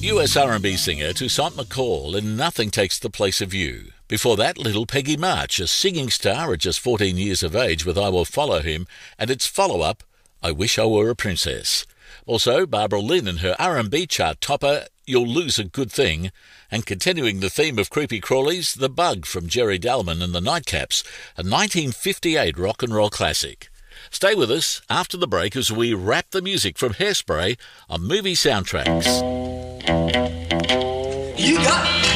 US R&B singer Toussaint McCall in Nothing Takes the Place of You. Before that, little Peggy March, a singing star at just 14 years of age with I Will Follow Him, and its follow-up, I Wish I Were a Princess. Also, Barbara Lynn and her R&B chart topper, You'll Lose a Good Thing, and continuing the theme of creepy crawlies, The Bug from Jerry Dalman and the Nightcaps, a 1958 rock and roll classic. Stay with us after the break as we wrap the music from Hairspray on movie soundtracks. You got